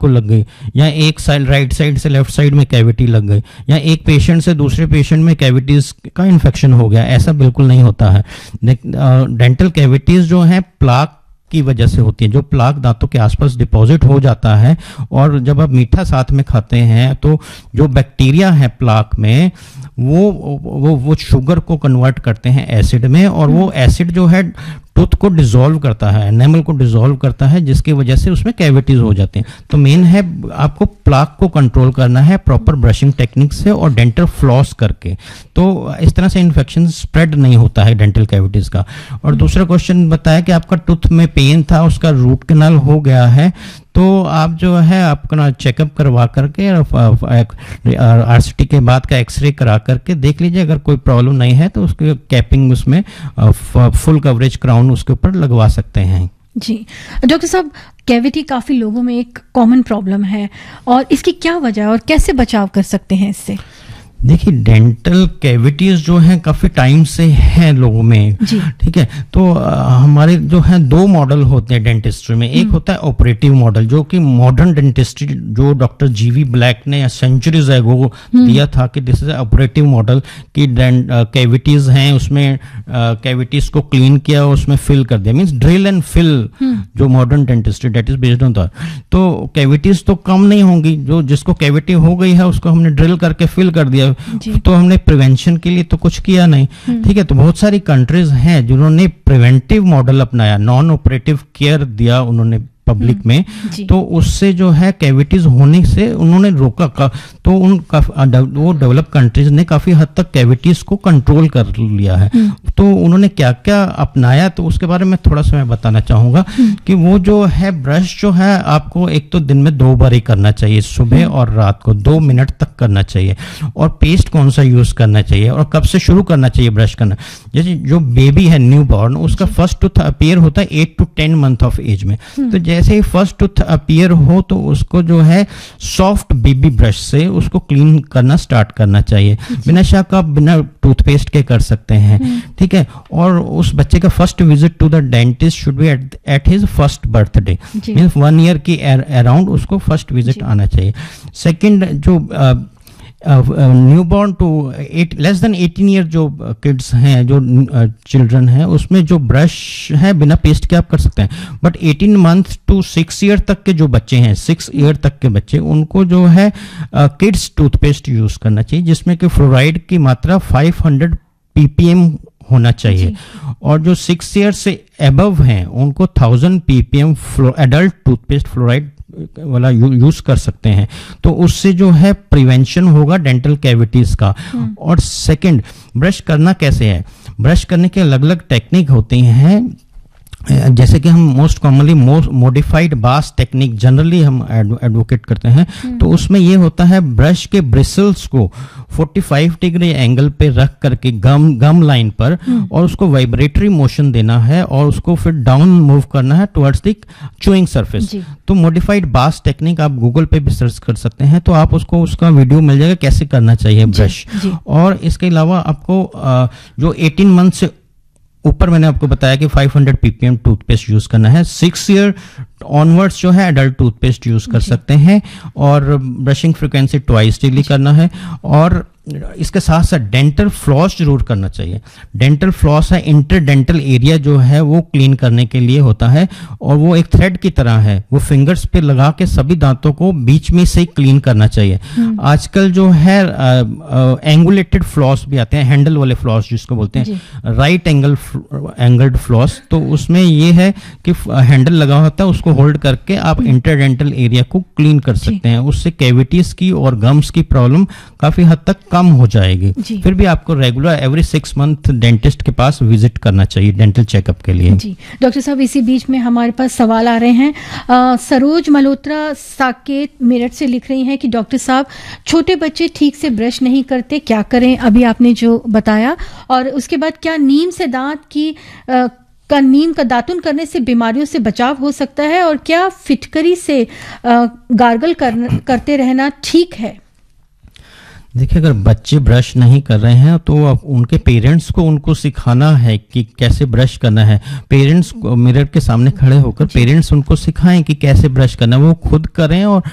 आपको लग गई, या एक साइड राइट साइड से लेफ्ट साइड में कैविटी लग गई, या एक पेशेंट से दूसरे पेशेंट में कैविटीज का इन्फेक्शन हो गया, ऐसा बिल्कुल नहीं होता है। डेंटल कैविटीज जो है प्लाक की वजह से होती है, जो प्लाक दांतों के आसपास डिपॉजिट हो जाता है, और जब आप मीठा साथ में खाते हैं तो जो बैक्टीरिया है प्लाक में वो शुगर को कन्वर्ट करते हैं एसिड में, और वो एसिड जो है टूथ को डिसॉल्व करता है, एनेमल को डिसॉल्व करता है, जिसकी वजह से उसमें कैविटीज हो जाते हैं। तो मेन है आपको प्लाक को कंट्रोल करना है प्रॉपर ब्रशिंग टेक्निक से और डेंटल फ्लॉस करके, तो इस तरह से इन्फेक्शन स्प्रेड नहीं होता है डेंटल कैविटीज का। और दूसरा क्वेश्चन बताया कि आपका टूथ में पेन था, उसका रूट कैनाल हो गया है, तो आप जो है अपना चेकअप करवा करके आरसीटी के बाद का एक्सरे करा करके देख लीजिए, अगर कोई प्रॉब्लम नहीं है तो उसके कैपिंग उसमें फुल कवरेज क्राउन उसके ऊपर लगवा सकते हैं। जी डॉक्टर साहब, कैविटी काफ़ी लोगों में एक कॉमन प्रॉब्लम है, और इसकी क्या वजह है और कैसे बचाव कर सकते हैं इससे? देखिए, डेंटल कैविटीज जो हैं काफ़ी टाइम से हैं लोगों में, ठीक है। तो हमारे जो हैं दो मॉडल होते हैं डेंटिस्ट्री में। एक होता है ऑपरेटिव मॉडल, जो कि मॉडर्न डेंटिस्ट्री जो डॉक्टर जीवी ब्लैक ने सेंचुरीज एगो दिया था कि दिस इज ऑपरेटिव मॉडल, कि कैविटीज हैं उसमें कैविटीज को क्लीन किया, उसमें फिल कर दिया, मीन्स ड्रिल एंड फिल, जो modern dentistry date is based on that. तो कैविटीज तो कम नहीं होंगी, जो जिसको कैविटी हो गई है उसको हमने ड्रिल करके फिल कर दिया, तो हमने प्रिवेंशन के लिए तो कुछ किया नहीं, ठीक है। तो बहुत सारी कंट्रीज हैं जिन्होंने प्रिवेंटिव मॉडल अपनाया, नॉन ऑपरेटिव केयर दिया उन्होंने पब्लिक में, तो उससे जो है कैविटीज होने से उन्होंने रोका, तो वो डेवलप कंट्रीज ने काफी हद तक कैविटीज को कंट्रोल कर लिया है। तो उन्होंने क्या क्या अपनाया, तो उसके बारे में थोड़ा सा मैं बताना चाहूंगा कि वो जो है ब्रश जो है आपको एक तो दिन में 2 बार ही करना चाहिए, सुबह और रात को 2 मिनट तक करना चाहिए। और पेस्ट कौन सा यूज करना चाहिए और कब से शुरू करना चाहिए ब्रश करना, जैसे जो बेबी है न्यू बॉर्न, उसका फर्स्ट टूथ अपीयर होता है 8 to 10 मंथ ऑफ एज में। तो जैसे ही फर्स्ट टूथ अपीयर हो तो उसको जो है सॉफ्ट बेबी ब्रश से उसको क्लीन करना स्टार्ट करना चाहिए। बिना शक आप बिना टूथपेस्ट के कर सकते हैं, ठीक है। और उस बच्चे का first visit to the dentist should be at his first birthday, means 1 year की अराउंड उसको फर्स्ट विजिट आना चाहिए। सेकंड, जो newborn to less than 18 year जो किड्स हैं, जो चिल्ड्रन हैं, उसमें जो ब्रश है बिना पेस्ट के आप कर सकते हैं। बट 18 मंथ टू 6 ईयर तक के जो बच्चे हैं, 6 ईयर तक के बच्चे, उनको जो है किड्स टूथपेस्ट यूज करना चाहिए, जिसमें कि फ्लोराइड की मात्रा 500 ppm होना चाहिए। और जो 6 ईयर से अबव हैं उनको 1000 ppm एडल्ट टूथपेस्ट फ्लोराइड वाला यूज कर सकते हैं। तो उससे जो है प्रिवेंशन होगा डेंटल कैविटीज का। और सेकंड, ब्रश करना कैसे है, ब्रश करने के अलग अलग टेक्निक होती हैं, जैसे कि हम मोस्ट कॉमनली मॉडिफाइड बास टेक्निक जनरली हम एडवोकेट करते हैं। तो उसमें ये होता है ब्रश के ब्रिसल्स को 45 डिग्री एंगल पे रख करके गम लाइन पर, और उसको वाइब्रेटरी मोशन देना है और उसको फिर डाउन मूव करना है टुवर्ड्स द चूइंग सरफेस। तो मॉडिफाइड बास टेक्निक आप गूगल पे भी सर्च कर सकते हैं, तो आप उसका वीडियो मिल जाएगा कैसे करना चाहिए ब्रश। और इसके अलावा आपको जो 18 मंथ से ऊपर मैंने आपको बताया कि 500 ppm टूथपेस्ट यूज करना है। 6 ईयर ऑनवर्ड्स जो है एडल्ट टूथपेस्ट यूज कर सकते हैं, और ब्रशिंग फ्रीक्वेंसी ट्वाइस डेली करना है। और इसके साथ साथ डेंटल फ्लॉस जरूर करना चाहिए। डेंटल फ्लॉस है इंटरडेंटल एरिया जो है वो क्लीन करने के लिए होता है, और वो एक थ्रेड की तरह है, वो फिंगर्स पे लगा के सभी दांतों को बीच में से क्लीन करना चाहिए। आजकल जो है एंगुलेटेड फ्लॉस भी आते हैं, हैंडल वाले फ्लॉस जिसको बोलते हैं, राइट एंगल्ड फ्लॉस। तो उसमें ये है कि हैंडल लगा होता है, उसको होल्ड करके आप इंटरडेंटल एरिया को क्लीन कर सकते हैं। उससे कैविटीज की और गम्स की प्रॉब्लम काफी हद तक कम हो जाएगी। फिर भी आपको रेगुलर एवरी 6 मंथ डेंटिस्ट के पास विजिट करना चाहिए डेंटल चेकअप के लिए। जी डॉक्टर साहब, इसी बीच में हमारे पास सवाल आ रहे हैं। सरोज मल्होत्रा साकेत मेरठ से लिख रही हैं कि डॉक्टर साहब, छोटे बच्चे ठीक से ब्रश नहीं करते, क्या करें? अभी आपने जो बताया, और उसके बाद क्या नीम से नीम का दातुन करने से बीमारियों से बचाव हो सकता है, और क्या फिटकरी से गार्गल करते रहना ठीक है? देखिए, अगर बच्चे ब्रश नहीं कर रहे हैं तो उनके पेरेंट्स को उनको सिखाना है कि कैसे ब्रश करना है। पेरेंट्स मिरर के सामने खड़े होकर पेरेंट्स उनको सिखाएं कि कैसे ब्रश करना है, वो खुद करें और